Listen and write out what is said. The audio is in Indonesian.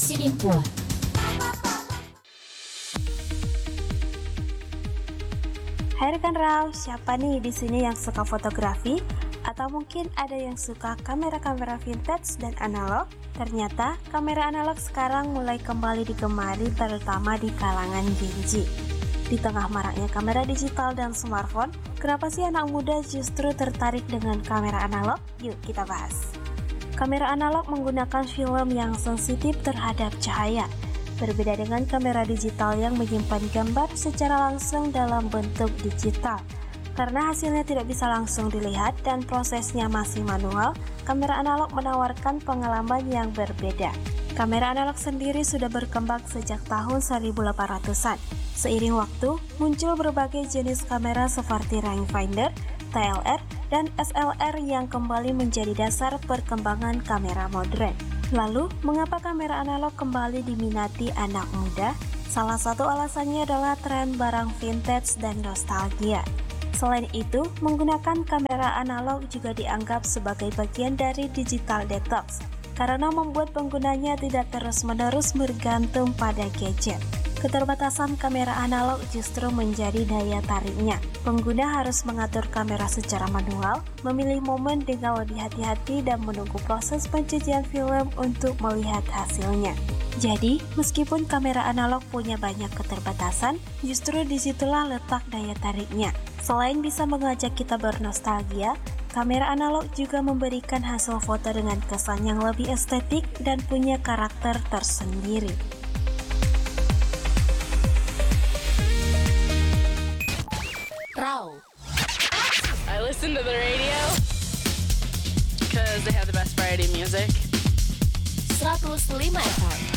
Sinipur. Hai rekan Rau, siapa nih di sini yang suka fotografi? Atau mungkin ada yang suka kamera-kamera vintage dan analog? Ternyata kamera analog sekarang mulai kembali digemari terutama di kalangan Gen Z. Di tengah maraknya kamera digital dan smartphone, kenapa sih anak muda justru tertarik dengan kamera analog? Yuk kita bahas. Kamera analog menggunakan film yang sensitif terhadap cahaya. Berbeda dengan kamera digital yang menyimpan gambar secara langsung dalam bentuk digital. Karena hasilnya tidak bisa langsung dilihat dan prosesnya masih manual, kamera analog menawarkan pengalaman yang berbeda. Kamera analog sendiri sudah berkembang sejak tahun 1800-an. Seiring waktu, muncul berbagai jenis kamera seperti rangefinder, TLR, dan SLR yang kembali menjadi dasar perkembangan kamera modern. Lalu, mengapa kamera analog kembali diminati anak muda? Salah satu alasannya adalah tren barang vintage dan nostalgia. Selain itu, menggunakan kamera analog juga dianggap sebagai bagian dari digital detox, karena membuat penggunanya tidak terus-menerus bergantung pada gadget. Keterbatasan kamera analog justru menjadi daya tariknya. Pengguna harus mengatur kamera secara manual, memilih momen dengan lebih hati-hati dan menunggu proses pencucian film untuk melihat hasilnya. Jadi, meskipun kamera analog punya banyak keterbatasan, justru disitulah letak daya tariknya. Selain bisa mengajak kita bernostalgia, kamera analog juga memberikan hasil foto dengan kesan yang lebih estetik dan punya karakter tersendiri. Rau. I listen to the radio because they have the best variety of music. 105 FM.